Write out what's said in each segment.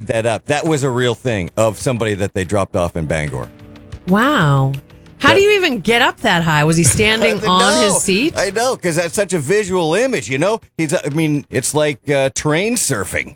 that up. That was a real thing of somebody that they dropped off in Bangor. Wow. How do you even get up that high? Was he standing on his seat? I know, because that's such a visual image, it's like terrain surfing.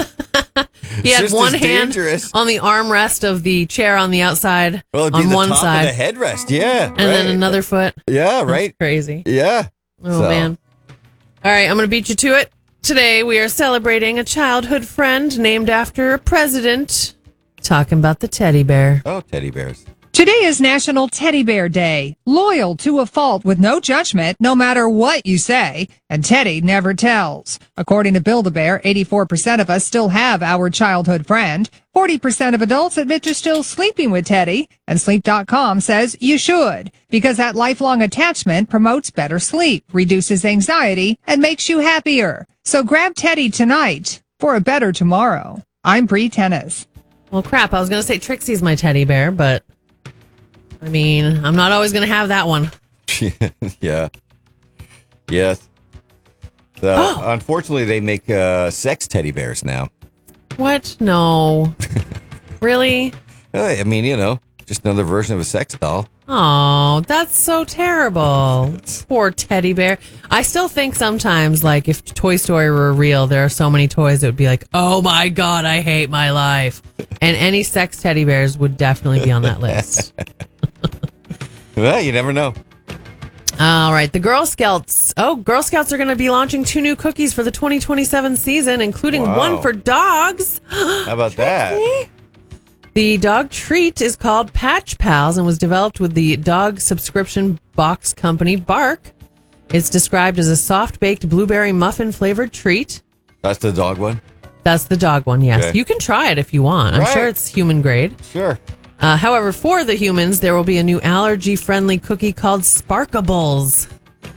He had one hand on the armrest of the chair on the outside on one side. Of the headrest, yeah. And then another foot. Yeah, right. That's crazy. Yeah. Oh, man. All right, I'm going to beat you to it. Today, we are celebrating a childhood friend named after a president. Talking about the teddy bear. Oh, teddy bears. Today is National Teddy Bear Day. Loyal to a fault with no judgment, no matter what you say. And Teddy never tells. According to Build-A-Bear, 84% of us still have our childhood friend. 40% of adults admit to still sleeping with Teddy. And Sleep.com says you should, because that lifelong attachment promotes better sleep, reduces anxiety, and makes you happier. So grab Teddy tonight for a better tomorrow. I'm Bree Tennis. Well, crap. I was going to say Trixie's my teddy bear, but I mean, I'm not always going to have that one. Yeah. Yes. So, unfortunately, they make sex teddy bears now. What? No. Really? I mean, just another version of a sex doll. Oh, that's so terrible. Poor teddy bear. I still think sometimes, like, if Toy Story were real, there are so many toys that would be like, oh my God, I hate my life. And any sex teddy bears would definitely be on that list. Well, you never know. All right. The Girl Scouts. Oh, Girl Scouts are going to be launching 2 new cookies for the 2027 season, including one for dogs. How about that? The dog treat is called Patch Pals and was developed with the dog subscription box company Bark. It's described as a soft-baked blueberry muffin-flavored treat. That's the dog one? That's the dog one, yes. Okay. You can try it if you want. I'm sure it's human grade. Sure. However, for the humans, there will be a new allergy-friendly cookie called Sparkables.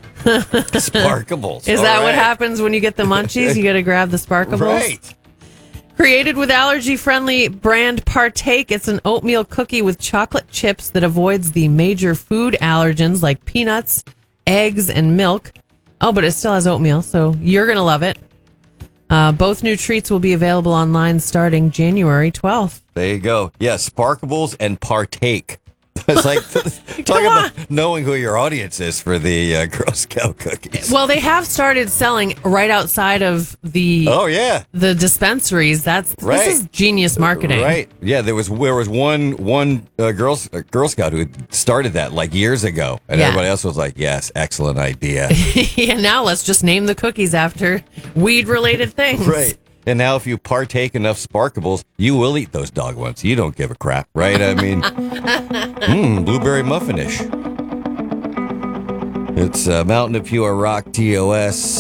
Sparkables. Is that what happens when you get the munchies? You got to grab the Sparkables? Right. Created with allergy-friendly brand Partake, it's an oatmeal cookie with chocolate chips that avoids the major food allergens like peanuts, eggs, and milk. Oh, but it still has oatmeal, so you're going to love it. Both new treats will be available online starting January 12th. There you go. Yeah, Sparkables and Partake. It's like talking about knowing who your audience is for the Girl Scout cookies. Well, they have started selling right outside of the the dispensaries. This is genius marketing, right? Yeah, there was one Girl Scout who started that like years ago, and everybody else was like, "Yes, excellent idea." Yeah, now let's just name the cookies after weed-related things, right? And now if you partake enough Sparkables, you will eat those dog ones. You don't give a crap, right? I mean, blueberry muffinish. It's Mountain of Pure Rock TOS.